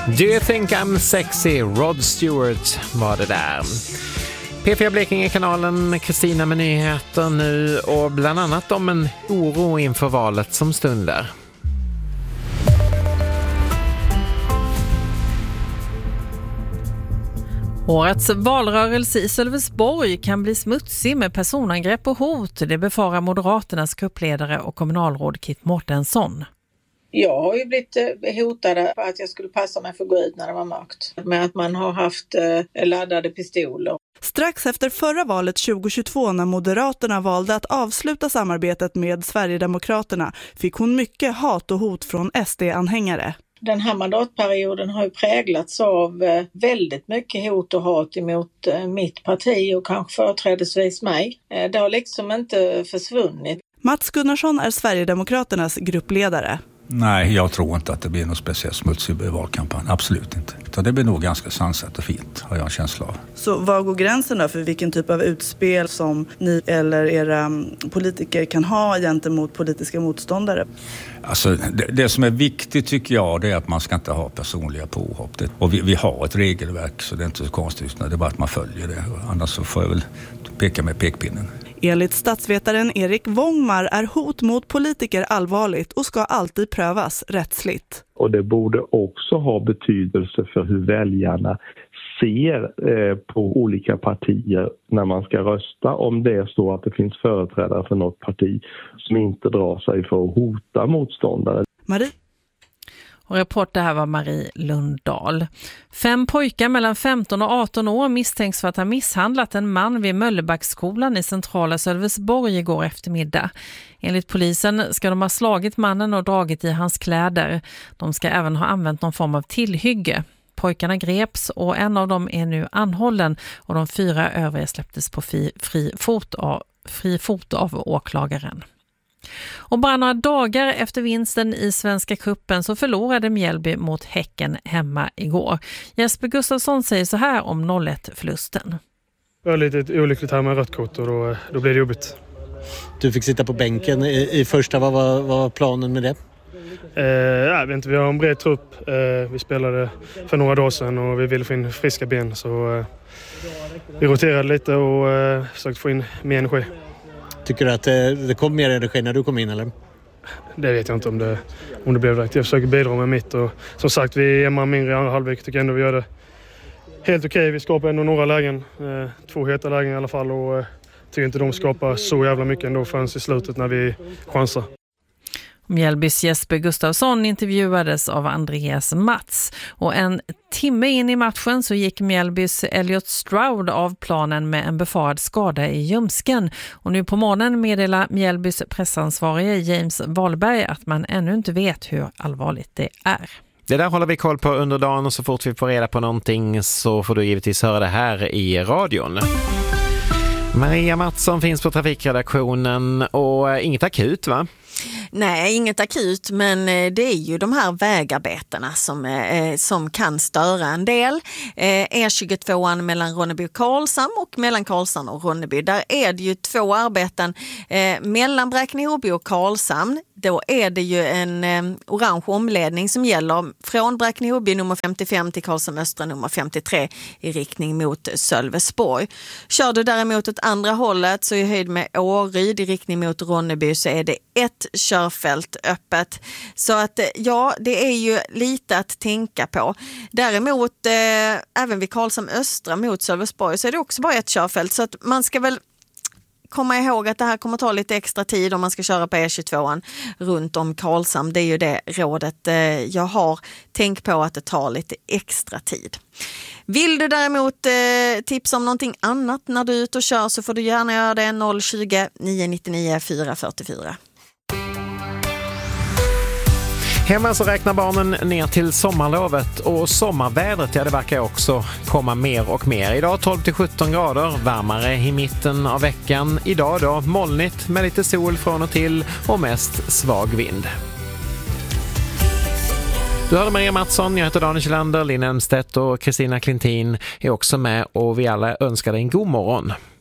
Do you think I'm sexy? Rod Stewart var det där. P4 Blekinge-kanalen, Kristina med nyheter nu och bland annat om en oro inför valet som stundar. Årets valrörelse i Sölvesborg kan bli smutsig med personangrepp och hot. Det befarar Moderaternas gruppledare och kommunalråd Kit Mårtensson. Jag har ju blivit hotad på att jag skulle passa mig för att gå ut när det var mörkt. Med att man har haft laddade pistoler. Strax efter förra valet 2022 när Moderaterna valde att avsluta samarbetet med Sverigedemokraterna fick hon mycket hat och hot från SD-anhängare. Den här mandatperioden har ju präglats av väldigt mycket hot och hat emot mitt parti och kanske företrädesvis mig. Det har liksom inte försvunnit. Mats Gunnarsson är Sverigedemokraternas gruppledare. Nej, jag tror inte att det blir något speciellt smutsig valkampanj. Absolut inte. Det blir nog ganska sansat och fint, har jag en känsla av. Så vad går gränsen då för vilken typ av utspel som ni eller era politiker kan ha gentemot politiska motståndare? Alltså, det som är viktigt tycker jag, det är att man ska inte ha personliga påhopp. Och vi har ett regelverk så det är inte så konstigt. Det är bara att man följer det. Annars så får jag väl peka med pekpinnen. Enligt statsvetaren Erik Wångmar är hot mot politiker allvarligt och ska alltid prövas rättsligt. Och det borde också ha betydelse för hur väljarna ser på olika partier när man ska rösta. Om det är så att det finns företrädare för något parti som inte drar sig för att hota motståndare. Marie? Och reporter här var Marie Lundahl. 5 pojkar mellan 15 och 18 år misstänks för att ha misshandlat en man vid Möllebacksskolan i centrala Sölvesborg igår eftermiddag. Enligt polisen ska de ha slagit mannen och dragit i hans kläder. De ska även ha använt någon form av tillhygge. Pojkarna greps och en av dem är nu anhållen och de 4 övriga släpptes på fri fot av åklagaren. Och bara några dagar efter vinsten i Svenska cupen så förlorade Mjällby mot Häcken hemma igår. Jesper Gustafsson säger så här om 0-1-förlusten. Det var lite olyckligt här med rött kort och då blev det jobbigt. Du fick sitta på bänken i första. Vad var planen med det? Jag vet inte, vi har en bred trupp. Vi spelade för några dagar sedan och vi ville få in friska ben. Så vi roterade lite och försökte få in mer energi. Tycker du att det kom mer energi när du kom in eller? Det vet jag inte om det blev rätt. Jag försöker bidra med mitt och som sagt vi är man mindre i andra halvlek. Tycker ändå vi gör det helt okej. Vi skapar ändå några lägen. 2 heta lägen i alla fall och tycker inte de skapar så jävla mycket ändå förrän i slutet när vi chansar. Mjällbys Jesper Gustafsson intervjuades av Andreas Mats och en timme in i matchen så gick Mjällbys Elliot Stroud av planen med en befarad skada i ljumsken och nu på morgonen meddelar Mjällbys pressansvarige James Wahlberg att man ännu inte vet hur allvarligt det är. Det där håller vi koll på under dagen och så fort vi får reda på någonting så får du givetvis höra det här i radion. Maria Mattsson finns på trafikredaktionen och inget akut va? Nej, inget akut, men det är ju de här vägarbetena som kan störa en del. E22 mellan Ronneby och Karlshamn och mellan Karlshamn och Ronneby. Där är det ju 2 arbeten mellan Bräkne-Hoby och Karlshamn. Då är det ju en orange omledning som gäller från Bräkne-Hoby nummer 55 till Karlshamn Östra nummer 53 i riktning mot Sölvesborg. Kör du däremot åt andra hållet så i höjd med Åryd i riktning mot Ronneby så är det ett körfält öppet. Så att ja, det är ju lite att tänka på. Däremot även vid Karlshamn Östra mot Sölvesborg så är det också bara ett körfält så att man ska väl komma ihåg att det här kommer ta lite extra tid om man ska köra på E22 runt om Karlshamn. Det är ju det rådet jag har. Tänk på att det tar lite extra tid. Vill du däremot tipsa om någonting annat när du är ute och kör så får du gärna göra det 020 999 444. Hemma så räknar barnen ner till sommarlovet och sommarvädret det verkar också komma mer och mer. Idag 12-17 grader, varmare i mitten av veckan. Idag då molnigt med lite sol från och till och mest svag vind. Du hörde Maria Mattsson, jag heter Daniel Kjellander, Linn Elmstedt och Kristina Klintin är också med och vi alla önskar dig en god morgon.